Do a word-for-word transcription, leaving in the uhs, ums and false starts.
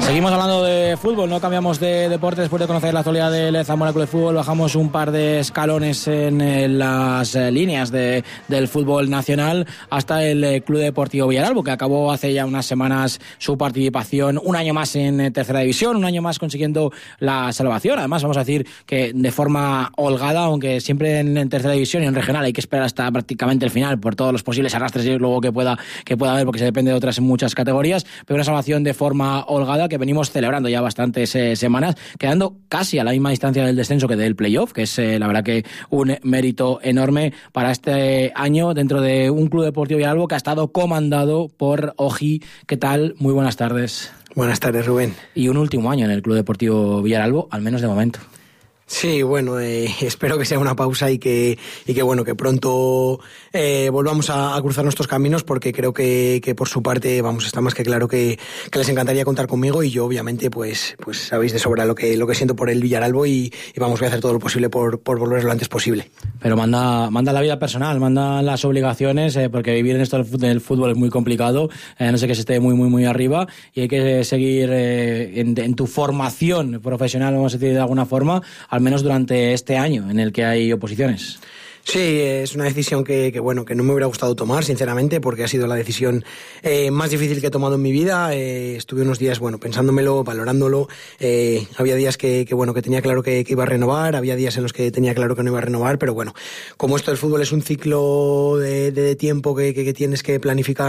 Seguimos hablando de fútbol, no cambiamos de deporte después de conocer la actualidad del Zamora Club de Fútbol. Bajamos un par de escalones en, en las eh, líneas de, del fútbol nacional hasta el eh, Club Deportivo Villaralbo, que acabó hace ya unas semanas su participación un año más en eh, tercera división, un año más consiguiendo la salvación. Además, vamos a decir que de forma holgada, aunque siempre en, en tercera división y en regional hay que esperar hasta prácticamente el final por todos los posibles arrastres y luego que pueda, que pueda haber, porque se depende de otras muchas categorías, pero una salvación de forma holgada que venimos celebrando ya bastantes eh, semanas, quedando casi a la misma distancia del descenso que del playoff, que es eh, la verdad que un mérito enorme para este año dentro de un Club Deportivo Villaralbo que ha estado comandado por Oji. ¿Qué tal? Muy buenas tardes. Buenas tardes, Rubén. Y un último año en el Club Deportivo Villaralbo, al menos de momento. Sí, bueno, eh, espero que sea una pausa y que, y que bueno, que pronto eh, volvamos a, a cruzar nuestros caminos, porque creo que, que por su parte, vamos, está más que claro que, que les encantaría contar conmigo, y yo obviamente pues, pues sabéis de sobra lo que, lo que siento por el Villaralbo, y, y vamos, voy a hacer todo lo posible por, por volver lo antes posible. Pero manda, manda la vida personal, manda las obligaciones, eh, porque vivir en esto del fútbol es muy complicado, eh, no sé que se esté muy, muy, muy arriba, y hay que seguir eh, en, en tu formación profesional, vamos a decir de alguna forma, al menos durante este año en el que hay oposiciones. Sí, es una decisión que, que bueno, que no me hubiera gustado tomar, sinceramente, porque ha sido la decisión eh, más difícil que he tomado en mi vida. Eh, estuve unos días, bueno, pensándomelo, valorándolo. Eh, había días que, que bueno, que tenía claro que, que iba a renovar, había días en los que tenía claro que no iba a renovar, pero bueno, como esto del fútbol es un ciclo de, de tiempo que, que, que tienes que planificar